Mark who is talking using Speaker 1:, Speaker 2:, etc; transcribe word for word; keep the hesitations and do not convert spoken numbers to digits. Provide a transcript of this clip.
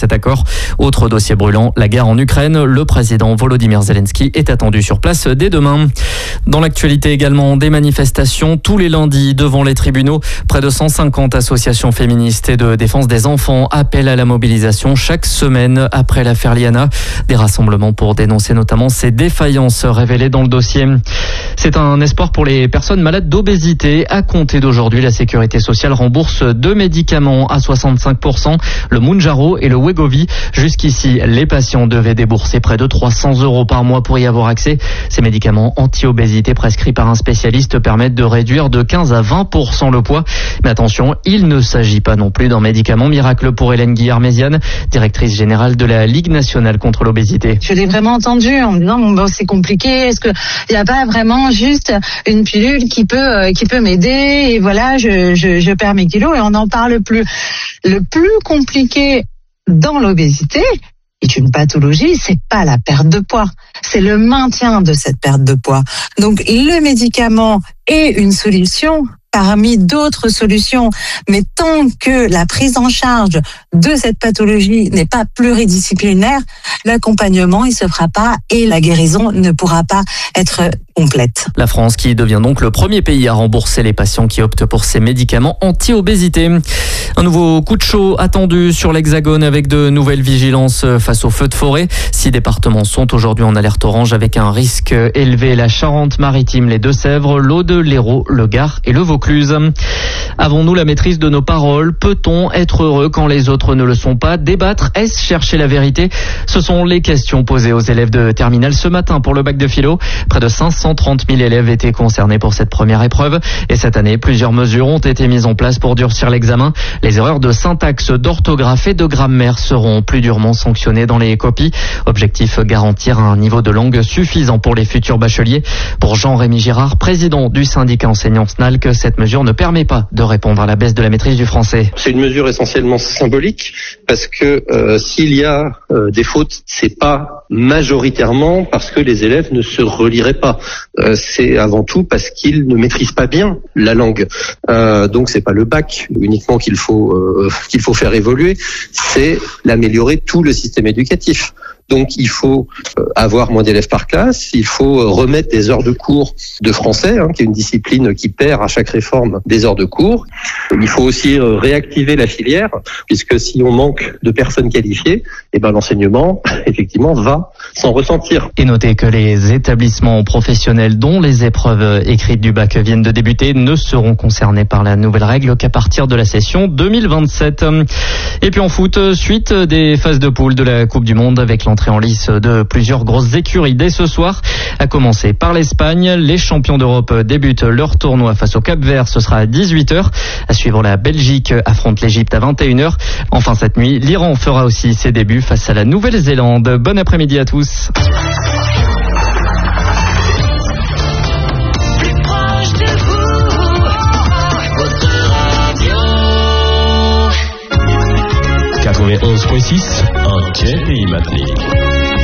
Speaker 1: cet accord. Autre dossier brûlant, la guerre en Ukraine. Le président Volodymyr Zelensky est attendu sur place dès demain. Dans l'actualité également, des manifestations tous les lundis devant les tribunaux. Près de cent cinquante associations féministes et de défense des enfants appellent à la mobilisation chaque semaine après l'affaire Liana. Des rassemblements pour dénoncer notamment ces défaillances révélées dans le dossier. C'est un espoir pour les personnes malades d'obésité. À compter d'aujourd'hui, la sécurité sociale rembourse deux médicaments à soixante-cinq pour cent, le Mounjaro et le Wegovy. Jusqu'ici, les patients devaient débourser près de trois cents euros par mois pour y avoir accès. Ces médicaments anti-obésité prescrits par un spécialiste permettent de réduire de quinze à vingt pour cent le poids. Mais attention, il ne s'agit pas non plus d'un médicament miracle pour Hélène Guillarméziane, directrice générale de la Ligue nationale contre l'obésité.
Speaker 2: Je l'ai vraiment entendu en me disant bon, bon c'est compliqué, est-ce qu'il n'y a pas vraiment juste une pilule qui peut euh, qui peut m'aider et voilà je, je je perds mes kilos et on n'en parle plus. Le plus compliqué dans l'obésité est une pathologie, c'est pas la perte de poids, c'est le maintien de cette perte de poids. Donc le médicament est une solution parmi d'autres solutions, mais tant que la prise en charge de cette pathologie n'est pas pluridisciplinaire, l'accompagnement il se fera pas et la guérison ne pourra pas être complète.
Speaker 1: La France qui devient donc le premier pays à rembourser les patients qui optent pour ces médicaments anti-obésité. Un nouveau coup de chaud attendu sur l'Hexagone avec de nouvelles vigilances face aux feux de forêt. Six départements sont aujourd'hui en alerte orange avec un risque élevé. La Charente-Maritime, les Deux-Sèvres, l'Aude, l'Hérault, le Gard et le Vaucluse. Avons-nous la maîtrise de nos paroles? Peut-on être heureux quand les autres ne le sont pas? Débattre, est-ce chercher la vérité? Ce sont les questions posées aux élèves de terminale ce matin pour le bac de philo. Près de cinq cent trente mille élèves étaient concernés pour cette première épreuve. Et cette année, plusieurs mesures ont été mises en place pour durcir l'examen. Les erreurs de syntaxe, d'orthographe et de grammaire seront plus durement sanctionnées dans les copies. Objectif, garantir un niveau de langue suffisant pour les futurs bacheliers. Pour Jean-Rémy Girard, président du syndicat enseignant S N A L, que cette mesure ne permet pas de répondre à la baisse de la maîtrise du français.
Speaker 3: C'est une mesure essentiellement symbolique parce que euh, s'il y a euh, des fautes, c'est pas majoritairement parce que les élèves ne se reliraient pas. Euh, c'est avant tout parce qu'ils ne maîtrisent pas bien la langue. Euh, donc c'est pas le bac uniquement qu'il faut euh, qu'il faut faire évoluer, c'est l'améliorer tout le système éducatif. Donc il faut avoir moins d'élèves par classe, il faut remettre des heures de cours de français, hein, qui est une discipline qui perd à chaque réforme des heures de cours. Il faut aussi réactiver la filière, puisque si on manque de personnes qualifiées, eh ben l'enseignement, effectivement, va s'en ressentir.
Speaker 1: Et notez que les établissements professionnels dont les épreuves écrites du bac viennent de débuter ne seront concernés par la nouvelle règle qu'à partir de la session deux mille vingt-sept. Et puis en foot, suite des phases de poule de la Coupe du Monde avec l'entrée en lice de plusieurs grosses écuries dès ce soir, à commencer par l'Espagne. Les champions d'Europe débutent leur tournoi face au Cap-Vert, ce sera à dix-huit heures. À suivre, la Belgique affronte l'Égypte à vingt et une heures. Enfin cette nuit, l'Iran fera aussi ses débuts face à la Nouvelle-Zélande. Bon après-midi à tous.
Speaker 4: quatre-vingt-onze virgule six, un tiers pays maintenant.